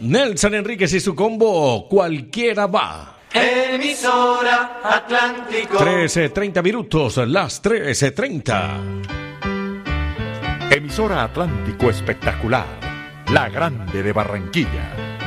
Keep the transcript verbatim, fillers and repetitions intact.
Nelson Enríquez y su combo Cualquiera Va. Emisora Atlántico. trece treinta minutos, las trece treinta. Emisora Atlántico Espectacular, la grande de Barranquilla.